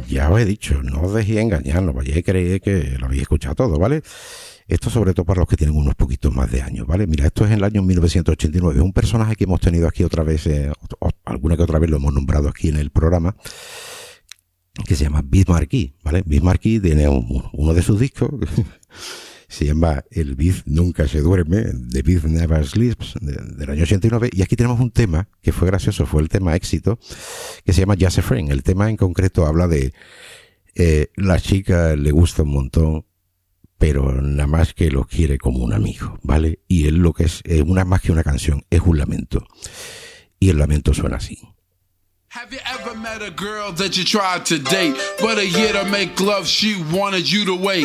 ya os he dicho, no os dejéis engañar, no vayáis a creer que lo habéis escuchado todo, ¿vale? Esto sobre todo para los que tienen unos poquitos más de años, ¿vale? Mira, esto es en el año 1989. Es un personaje que hemos tenido aquí otra vez, alguna que otra vez lo hemos nombrado aquí en el programa, que se llama Biz Markie, ¿vale? Biz Markie tiene uno de sus discos, se llama El Biz Nunca Se Duerme, The Biz Never Sleeps, del año 89. Y aquí tenemos un tema que fue gracioso, fue el tema éxito, que se llama Just a Friend. El tema en concreto habla de la chica le gusta un montón, pero nada más que lo quiere como un amigo, ¿vale? Y él lo que es una más que una canción, es un lamento. Y el lamento suena así. Have you ever met a girl that you tried to date, but a year to make love she wanted you to wait?